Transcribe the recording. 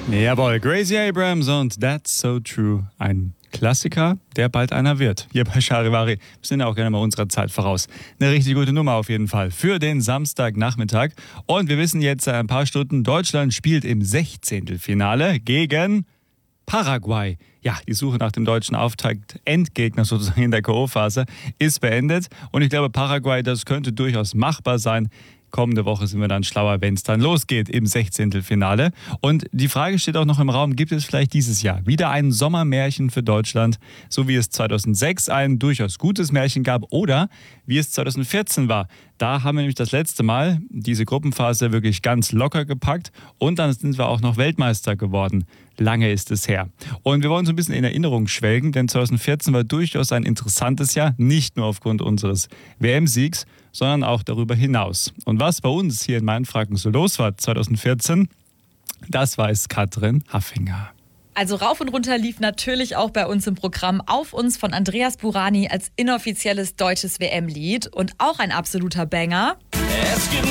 Jawohl, Gracie Abrams und That's So True. Ein Klassiker, der bald einer wird. Hier bei Charivari. Wir sind ja auch gerne mal unserer Zeit voraus. Eine richtig gute Nummer auf jeden Fall für den Samstagnachmittag. Und wir wissen jetzt seit ein paar Stunden, Deutschland spielt im 16. gegen Paraguay. Ja, die Suche nach dem deutschen Auftakt-Endgegner sozusagen in der K.O.-Phase ist beendet. Und ich glaube, Paraguay, das könnte durchaus machbar sein. Kommende Woche sind wir dann schlauer, wenn es dann losgeht im 16. Und die Frage steht auch noch im Raum, gibt es vielleicht dieses Jahr wieder ein Sommermärchen für Deutschland, so wie es 2006 ein durchaus gutes Märchen gab oder wie es 2014 war. Da haben wir nämlich das letzte Mal diese Gruppenphase wirklich ganz locker gepackt und dann sind wir auch noch Weltmeister geworden. Lange ist es her. Und wir wollen so ein bisschen in Erinnerung schwelgen, denn 2014 war durchaus ein interessantes Jahr, nicht nur aufgrund unseres WM-Siegs, sondern auch darüber hinaus. Und was bei uns hier in Mainfranken so los war 2014, das weiß Katrin Haffinger. Also rauf und runter lief natürlich auch bei uns im Programm Auf uns von Andreas Burani als inoffizielles deutsches WM-Lied und auch ein absoluter Banger.